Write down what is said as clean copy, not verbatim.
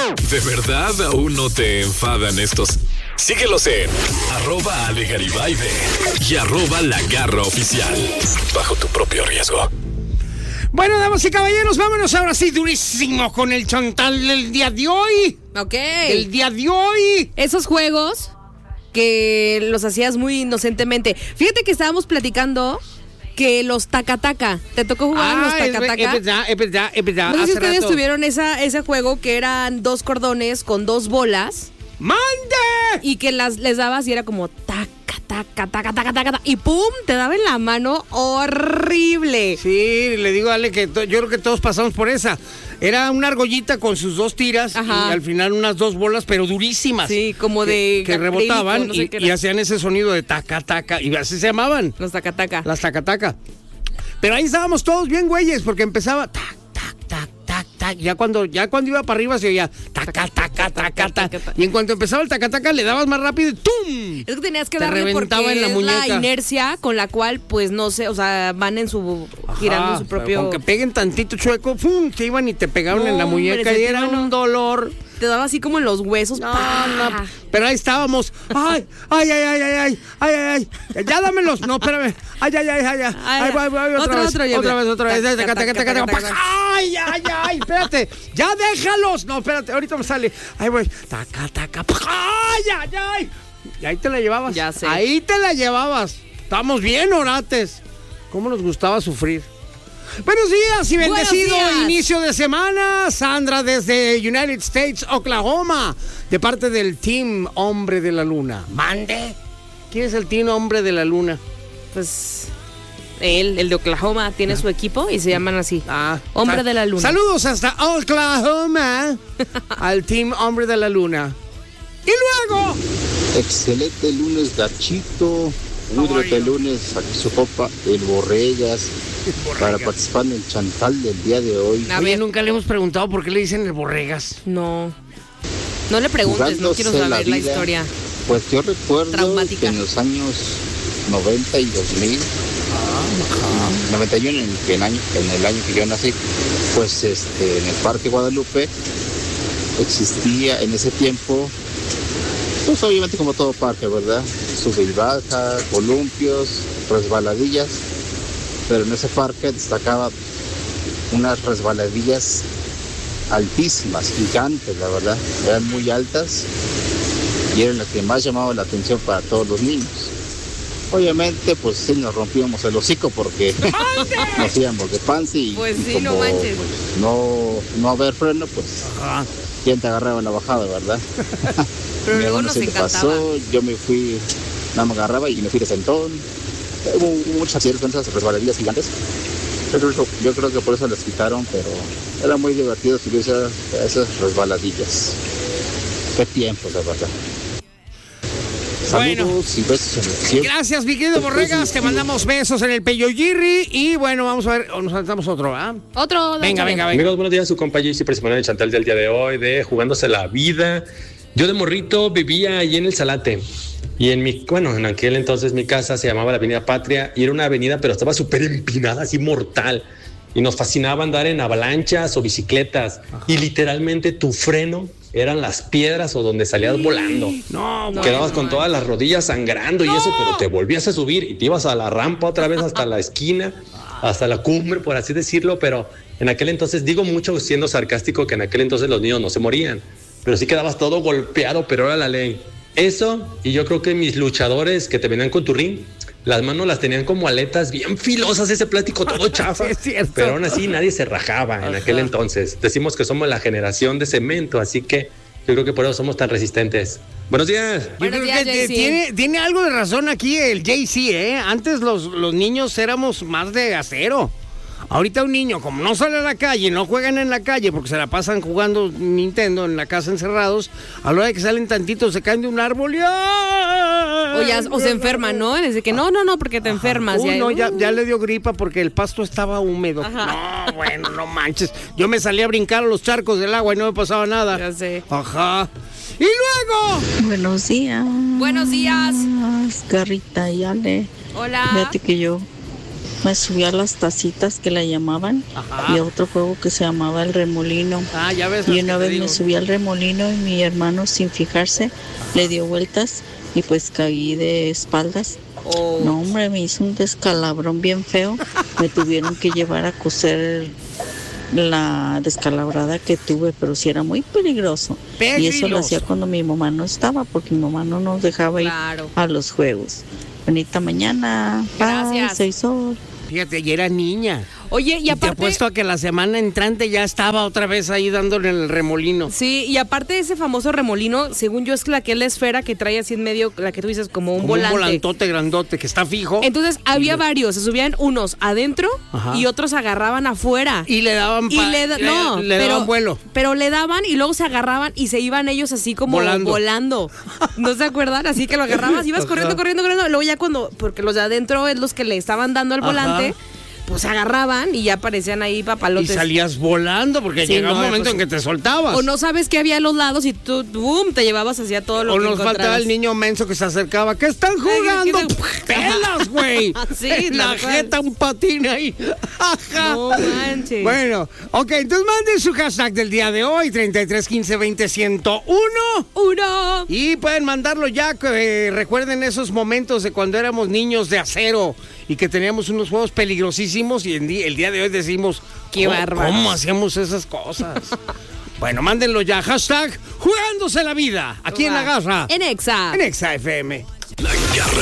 ¿De verdad aún no te enfadan estos? Síguelos en @AleGaribay y @LaGarraOficial. Bajo tu propio riesgo. Bueno, damas y caballeros, vámonos ahora sí durísimo con el chantal del día de hoy. Ok. El día de hoy. Esos juegos que los hacías muy inocentemente. Fíjate que estábamos platicando que los taca-taca. ¿Te tocó jugar los taca-taca? Es verdad. No sé si Hace ustedes rato. tuvieron ese juego que eran 2 cordones con 2 bolas. ¡Mande! Y que les dabas y era como taca, y ¡pum! Te daba en la mano horrible. Sí, le digo a Ale que yo creo que todos pasamos por esa. Era una argollita con sus 2 tiras. Ajá. Y al final unas 2 bolas, pero durísimas. Sí, como de que rebotaban no sé qué era. y hacían ese sonido de taca-taca. Y así se llamaban. Los taca-taca. Las taca-taca. Pero ahí estábamos todos bien güeyes, porque empezaba tac, tac, tac, tac, tac. Ya cuando iba para arriba se oía taca, taca, taca, taca. Y en cuanto empezaba el taca-taca, le dabas más rápido y ¡tum! Es que tenías que Te darle porque reventaba en la es muñeca. la inercia con la cual, pues, no sé, o sea, van girando en su propio... Con que peguen tantito chueco, ¡pum! Se iban y te pegaban No, en la muñeca hombre, y era un dolor. Te daba así como en los huesos. No, ¡pah! no, pero ahí estábamos. Ay. Ya dámelos. No, espérame. Ay. Ahí voy, otra vez. Otra vez. Ay, espérate. Ya déjalos. No, espérate, ahorita me sale. Ahí voy. Taca. Ay. Y ahí te la llevabas. Ya sé. Ahí te la llevabas. Estamos bien, orates. ¿Cómo nos gustaba sufrir? Buenos días y bendecido inicio de semana. Sandra desde United States, Oklahoma, de parte del Team Hombre de la Luna. Mande. ¿Quién es el Team Hombre de la Luna? Pues el de Oklahoma tiene su equipo y se llaman así. Hombre de la Luna. Saludos hasta Oklahoma al Team Hombre de la Luna. Y luego... Excelente lunes, Gachito. Hídrote lunes, aquí su copa, el Borregas, para participar en el chantal del día de hoy. Oye, nunca le hemos preguntado por qué le dicen el Borregas. No le preguntes, no quiero saber la historia. Pues yo recuerdo traumática. Que en los años 90 y 2000, 91, en el año que yo nací, pues en el Parque Guadalupe existía en ese tiempo, pues obviamente como todo parque, ¿verdad? Sube y baja, columpios, resbaladillas, pero en ese parque destacaba unas resbaladillas altísimas, gigantes, la verdad, eran muy altas y eran las que más llamaban la atención para todos los niños. Obviamente, pues sí nos rompíamos el hocico porque nos íbamos de panza y pues sí, como, no manches. No haber freno, pues quién te agarraba en la bajada, ¿verdad? Pero luego nos encantaba. Pasó, yo me fui, nada me agarraba y me fui de sentón. Hubo muchas accidentes con esas resbaladillas gigantes. Yo creo que por eso las quitaron, pero era muy divertido subir esas resbaladillas. Qué tiempos, la verdad. Bueno, saludos y besos en el cielo. Gracias, mi querido Borregas. Te mandamos besos en el Peyoyirri. Y bueno, vamos a ver, nos saltamos otro, ¿ah? Otro. Venga. Amigos, buenos días. Su compa Jaycee participando en el chantal del día de hoy de Jugándose la Vida. Yo de morrito vivía allí en el Salate. Y en aquel entonces mi casa se llamaba la Avenida Patria y era una avenida, pero estaba súper empinada, así mortal. Y nos fascinaba andar en avalanchas o bicicletas. Ajá. Y literalmente tu freno eran las piedras o donde salías volando. Quedabas con todas las rodillas sangrando y eso, pero te volvías a subir y te ibas a la rampa otra vez hasta la esquina, hasta la cumbre, por así decirlo. Pero en aquel entonces, digo mucho siendo sarcástico, que en aquel entonces los niños no se morían, pero sí quedabas todo golpeado, pero era la ley. Eso, y yo creo que mis luchadores que te venían con tu ring, las manos las tenían como aletas bien filosas, ese plástico todo chafa. Sí, pero aún así nadie se rajaba en aquel entonces. Decimos que somos la generación de cemento, así que yo creo que por eso somos tan resistentes. Buenos días. Yo creo que tiene algo de razón aquí el Jaycee, ¿eh? Antes los niños éramos más de acero. Ahorita un niño, como no sale a la calle, no juegan en la calle porque se la pasan jugando Nintendo en la casa encerrados, a la hora de que salen tantitos se caen de un árbol y o se enferman, ¿no? Desde que no, porque te enfermas. Ya le dio gripa porque el pasto estaba húmedo. Ajá. No, bueno, no manches. Yo me salí a brincar a los charcos del agua y no me pasaba nada. Ya sé. Ajá. Y luego... Buenos días. Buenos días. Garrita y Ale. Hola. Fíjate que yo me subí a las tacitas que la llamaban. Ajá. Y otro juego que se llamaba el remolino. Ya ves. Y una vez me subí al remolino y mi hermano, sin fijarse, le dio vueltas y pues caí de espaldas. Oh. No, hombre, me hizo un descalabrón bien feo. Me tuvieron que llevar a coser la descalabrada que tuve, pero sí era muy peligroso. Y eso lo hacía cuando mi mamá no estaba, porque mi mamá no nos dejaba ir a los juegos. Bonita mañana. Gracias. Bye, soy Sol. Fíjate, y era niña. Oye, y aparte... Te apuesto a que la semana entrante ya estaba otra vez ahí dándole el remolino. Sí, y aparte de ese famoso remolino, según yo es la que es la esfera que trae así en medio, la que tú dices, como un volante. Un volantote grandote que está fijo. Entonces había varios, se subían unos adentro. Ajá. Y otros agarraban afuera. Y le daban daban vuelo. Pero le daban y luego se agarraban y se iban ellos así como volando. ¿No se acuerdan? Así que lo agarrabas, ibas corriendo. Luego ya porque los de adentro es los que le estaban dando el volante. Pues se agarraban y ya aparecían ahí papalotes. Y salías volando porque llegaba un momento en que te soltabas. O no sabes qué había a los lados y tú, boom, te llevabas hacia todo lo que encontraras. O nos faltaba el niño menso que se acercaba. ¿Qué están jugando? ¡Pelas, güey! Sí, la jeta, un patín ahí. No manches. Bueno, ok, entonces manden su hashtag del día de hoy, 33 15 20 101. Y pueden mandarlo ya, recuerden esos momentos de cuando éramos niños de acero y que teníamos unos juegos peligrosísimos y el día de hoy decimos, qué bárbaro. ¿Cómo hacíamos esas cosas? Bueno, mándenlo ya, hashtag jugándose la vida, aquí en La Garra. En Exa. En Exa FM. La Garra